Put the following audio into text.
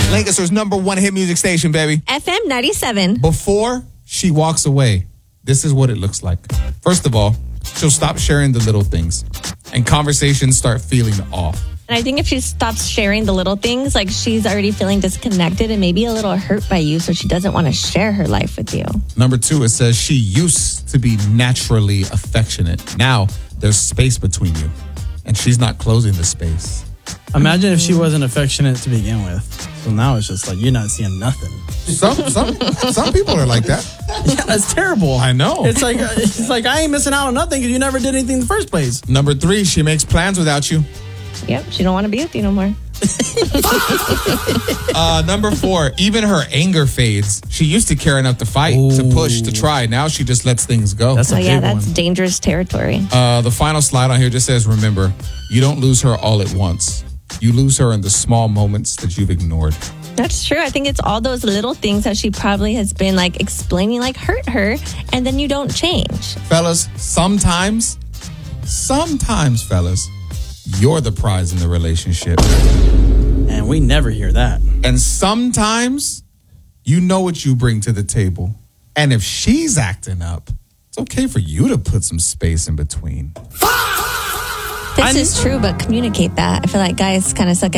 Lancaster's #1 hit music station, baby. FM 97. Before she walks away, this is what it looks like. First of all, she'll stop sharing the little things and conversations start feeling off. And I think if she stops sharing the little things, like she's already feeling disconnected and maybe a little hurt by you, so she doesn't want to share her life with you. #2, it says she used to be naturally affectionate. Now there's space between you, and she's not closing the space. Imagine if she wasn't affectionate to begin with. So now it's just like you're not seeing nothing. Some people are like that. Yeah, that's terrible. I know. It's like I ain't missing out on nothing because you never did anything in the first place. #3, she makes plans without you. Yep, she don't want to be with you no more. #4, even her anger fades. She used to care enough to fight, to push, to try. Now she just lets things go. That's a big that's one. dangerous territory. The final slide on here just says, remember, you don't lose her all at once. You lose her in the small moments that you've ignored. That's true. I think it's all those little things that she probably has been like explaining, like hurt her, and then you don't change. Fellas, sometimes, fellas, you're the prize in the relationship. And we never hear that. And sometimes you know what you bring to the table. And if she's acting up, it's okay for you to put some space in between. This is true, but communicate that. I feel like guys kind of suck at